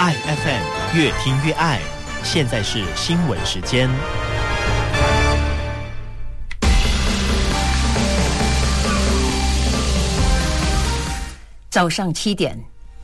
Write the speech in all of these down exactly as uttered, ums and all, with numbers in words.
爱 F M 越听越爱。现在是新闻时间。 早上七点，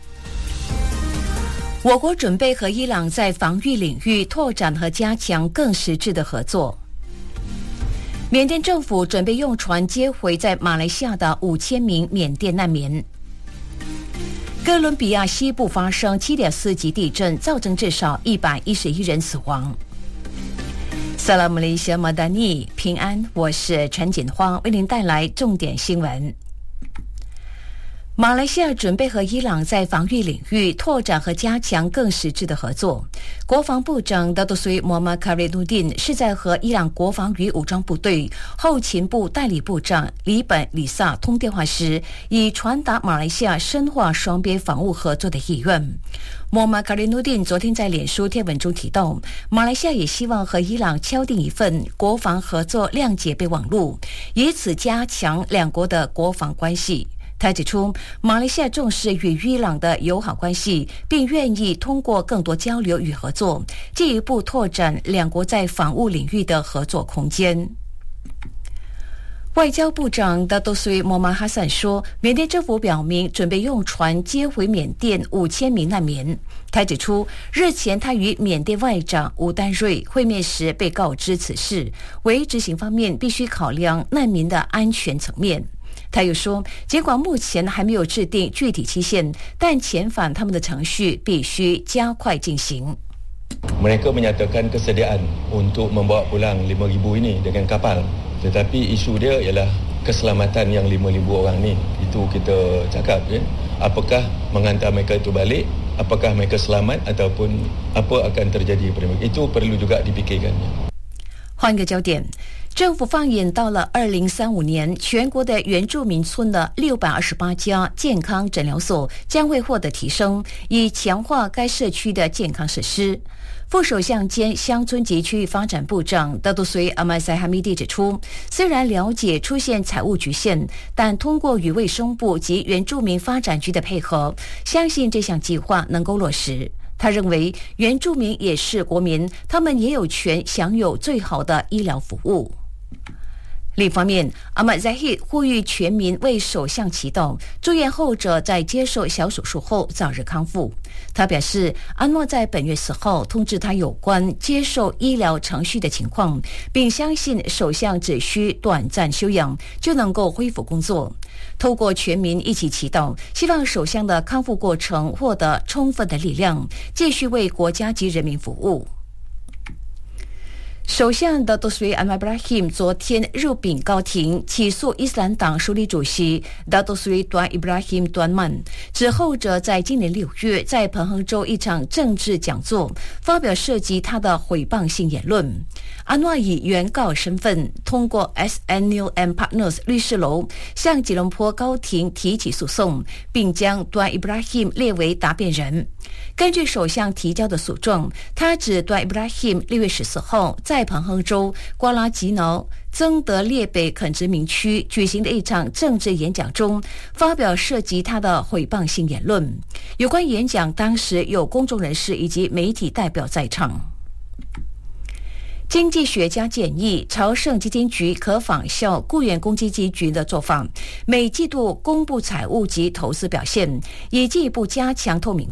我国准备和伊朗在防御领域拓展和加强更实质的合作。缅甸政府准备用船接回在马来西亚的五千名缅甸难民。哥伦比亚西部发生 七点四 级地震，造成至少一百一十一人死亡。萨拉姆雷西亚马达尼平安，我是陈锦花，为您带来重点新闻。马来西亚准备和伊朗在防御领域拓展和加强更实质的合作。国防部长达多苏伊·莫马卡瑞努丁是在和伊朗国防与武装部队后勤部代理部长里本·里萨通电话时，以传达马来西亚深化双边防务合作的意愿。莫马卡瑞努丁昨天在脸书贴文中提到，马来西亚也希望和伊朗敲定一份国防合作谅解备忘录，以此加强两国的国防关系。他指出，马来西亚重视与伊朗的友好关系，并愿意通过更多交流与合作，进一步拓展两国在防务领域的合作空间。外交部长达多苏伊·莫马哈散说，缅甸政府表明准备用船接回缅甸五千名难民。他指出，日前他与缅甸外长吴丹瑞会面时被告知此事，为执行方面必须考量难民的安全层面。他又说，尽管目前还没有制定具体期限，但遣返他们的程序必须加快进行。 Mereka menyatakan kesediaan untuk membawa pulang lima ribu ini dengan kapal. Tetapi isu dia ialah keselamatan yang lima ribu orang ni. Itu kita cakap ya. Apakah menghantar mereka itu balik? Apakah mereka selamat ataupun apa akan terjadi kepada mereka? Itu perlu juga dipikirkan. 换个焦点，政府放眼到了二零三五年，全国的原住民村的六百二十八家健康诊疗所将会获得提升，以强化该社区的健康设施。副首相兼乡村及区域发展部长达多苏伊·阿麦塞哈米蒂指出，虽然了解出现财务局限，但通过与卫生部及原住民发展局的配合，相信这项计划能够落实。他认为，原住民也是国民，他们也有权享有最好的医疗服务。另一方面，阿马扎希呼吁全民为首相祈祷，祝愿后者在接受小手术后早日康复。他表示，安诺在本月四号通知他有关接受医疗程序的情况，并相信首相只需短暂休养就能够恢复工作。透过全民一起祈祷，希望首相的康复过程获得充分的力量，继续为国家及人民服务。首相达多苏伊·安瓦布拉希姆昨天入禀高庭，起诉伊斯兰党署理主席达多苏伊·端伊布拉希姆·端曼，指后者在今年六月在彭亨州一场政治讲座发表涉及他的毁谤性言论。安瓦以原告身份通过 S N U M Partners 律师楼向吉隆坡高庭提起诉讼，并将端伊布拉希姆列为答辩人。根据首相提交的诉状，他指端伊布拉希姆六月十四号在彭亨州瓜拉吉瑙曾德列北垦殖民区举行的一场政治演讲中发表涉及他的毁谤性言论。有关演讲当时有公众人士以及媒体代表在场。经济学家建议，朝圣基金局可仿效雇员公积金局的做法，每季度公布财务及投资表现，以进一步加强透明